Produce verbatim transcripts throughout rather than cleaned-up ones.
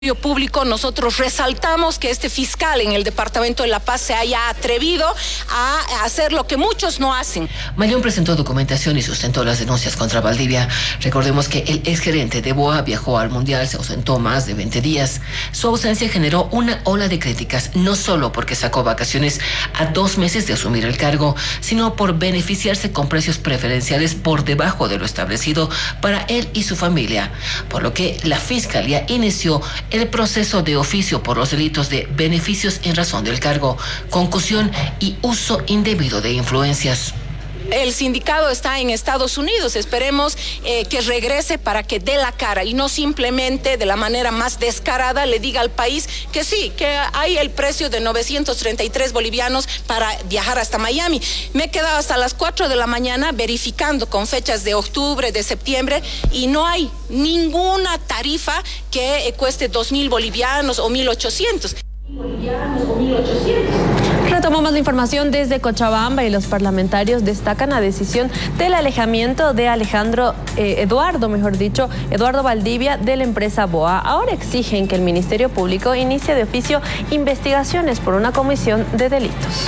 Público, nosotros resaltamos que este fiscal en el Departamento de La Paz se haya atrevido a hacer lo que muchos no hacen. Mayón presentó documentación y sustentó las denuncias contra Valdivia. Recordemos que el exgerente de BOA viajó al Mundial, se ausentó más de veinte días. Su ausencia generó una ola de críticas, no solo porque sacó vacaciones a dos meses de asumir el cargo, sino por beneficiarse con precios preferenciales por debajo de lo establecido para él y su familia, por lo que la Fiscalía inició el proceso de oficio por los delitos de beneficios en razón del cargo, concusión y uso indebido de influencias. El sindicado está en Estados Unidos, esperemos eh, que regrese para que dé la cara y no simplemente de la manera más descarada le diga al país que sí, que hay el precio de novecientos treinta y tres bolivianos para viajar hasta Miami. Me he quedado hasta las cuatro de la mañana verificando con fechas de octubre, de septiembre y no hay ninguna tarifa que eh, cueste dos mil bolivianos o mil ochocientos. Bolivianos o mil ochocientos. Retomamos la información desde Cochabamba y los parlamentarios destacan la decisión del alejamiento de Alejandro, eh, Eduardo, mejor dicho, Eduardo Valdivia de la empresa BOA. Ahora exigen que el Ministerio Público inicie de oficio investigaciones por una comisión de delitos.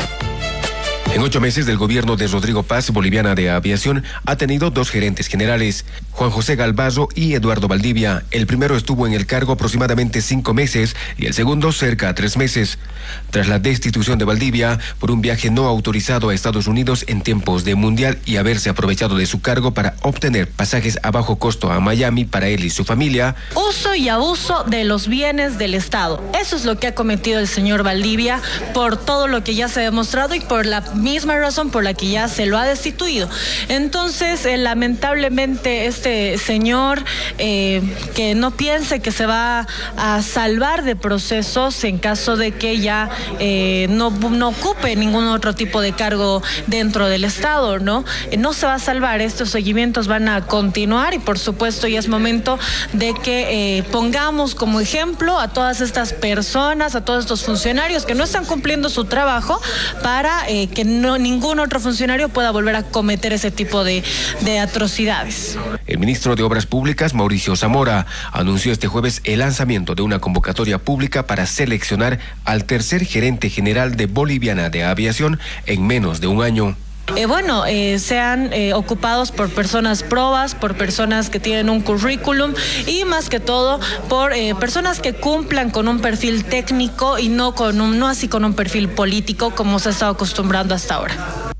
En ocho meses del gobierno de Rodrigo Paz, Boliviana de Aviación ha tenido dos gerentes generales, Juan José Galvarro y Eduardo Valdivia. El primero estuvo en el cargo aproximadamente cinco meses y el segundo cerca a tres meses. Tras la destitución de Valdivia por un viaje no autorizado a Estados Unidos en tiempos de Mundial y haberse aprovechado de su cargo para obtener pasajes a bajo costo a Miami para él y su familia. Uso y abuso de los bienes del Estado. Eso es lo que ha cometido el señor Valdivia por todo lo que ya se ha demostrado y por la misma razón por la que ya se lo ha destituido. Entonces, eh, lamentablemente, este señor eh, que no piense que se va a salvar de procesos en caso de que ya eh, no, no ocupe ningún otro tipo de cargo dentro del Estado, ¿no? Eh, no se va a salvar, estos seguimientos van a continuar y por supuesto ya es momento de que eh, pongamos como ejemplo a todas estas personas, a todos estos funcionarios que no están cumpliendo su trabajo para eh, que no ningún otro funcionario pueda volver a cometer ese tipo de, de atrocidades. El ministro de Obras Públicas, Mauricio Zamora, anunció este jueves el lanzamiento de una convocatoria pública para seleccionar al tercer gerente general de Boliviana de Aviación en menos de un año. Eh, bueno, eh, sean eh, ocupados por personas probas, por personas que tienen un currículum y más que todo por eh, personas que cumplan con un perfil técnico y no con un, no así con un perfil político como se ha estado acostumbrando hasta ahora.